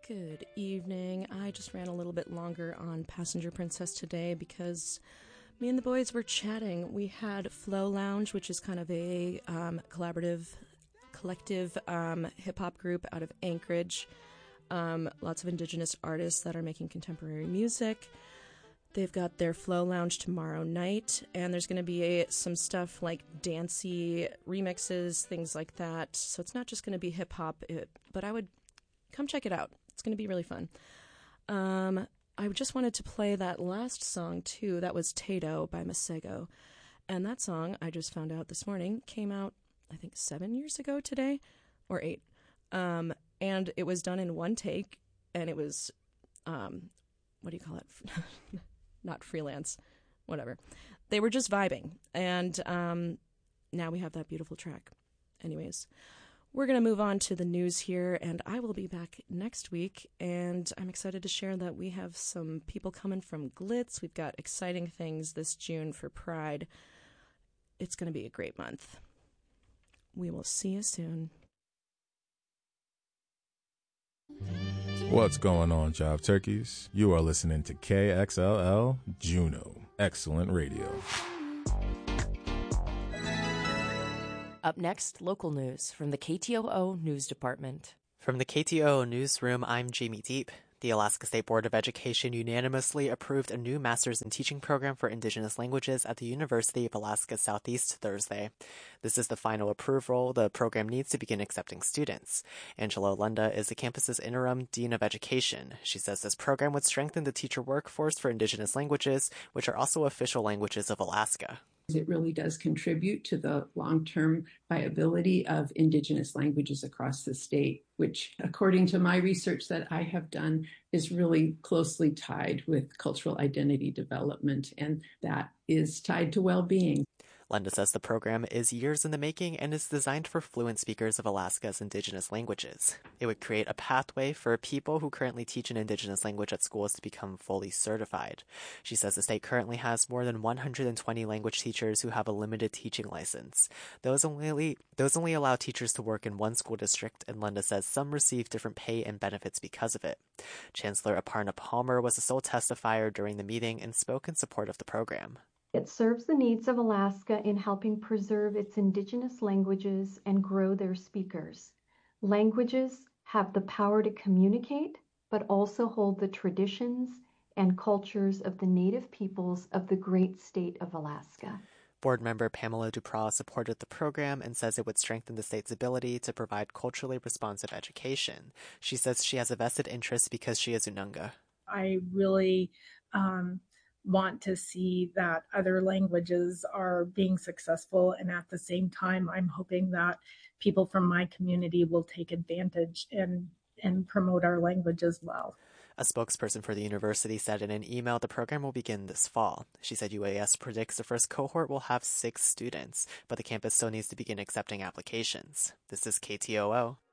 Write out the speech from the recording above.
Good evening. I just ran a little bit longer on Passenger Princess today because me and the boys were chatting. We had Flow Lounge, which is kind of a collective hip-hop group out of Anchorage. Lots of indigenous artists that are making contemporary music. They've got their Flow Lounge tomorrow night, and there's going to be some stuff like dancey remixes, things like that. So it's not just going to be hip-hop, but I would come check it out. It's going to be really fun. I just wanted to play that last song, too. That was Tato by Masego. And that song, I just found out this morning, came out, I think, 7 years ago today, or 8. And it was done in one take, and it was, what do you call it? Not freelance, whatever. They were just vibing. And now we have that beautiful track. Anyways, we're going to move on to the news here, and I will be back next week, and I'm excited to share that we have some people coming from Glitz. We've got exciting things this June for Pride. It's going to be a great month. We will see you soon. What's going on, Job Turkeys? You are listening to KXLL Juno. Excellent radio. Up next, local news from the KTOO News Department. From the KTOO Newsroom, I'm Jamie Deep. The Alaska State Board of Education unanimously approved a new Master's in Teaching program for Indigenous languages at the University of Alaska Southeast Thursday. This is the final approval the program needs to begin accepting students. Angela Lunda is the campus's interim Dean of Education. She says this program would strengthen the teacher workforce for Indigenous languages, which are also official languages of Alaska. It really does contribute to the long-term viability of Indigenous languages across the state, which, according to my research that I have done, is really closely tied with cultural identity development, and that is tied to well-being. Lunda says the program is years in the making and is designed for fluent speakers of Alaska's Indigenous languages. It would create a pathway for people who currently teach an Indigenous language at schools to become fully certified. She says the state currently has more than 120 language teachers who have a limited teaching license. Those only allow teachers to work in one school district, and Lunda says some receive different pay and benefits because of it. Chancellor Aparna Palmer was the sole testifier during the meeting and spoke in support of the program. It serves the needs of Alaska in helping preserve its Indigenous languages and grow their speakers. Languages have the power to communicate, but also hold the traditions and cultures of the Native peoples of the great state of Alaska. Board member Pamela Dupras supported the program and says it would strengthen the state's ability to provide culturally responsive education. She says she has a vested interest because she is Ununga. I really want to see that other languages are being successful, and at the same time I'm hoping that people from my community will take advantage and promote our language as well. A spokesperson for the university said in an email the program will begin this fall. She said UAS predicts the first cohort will have 6 students, but the campus still needs to begin accepting applications. This is KTOO.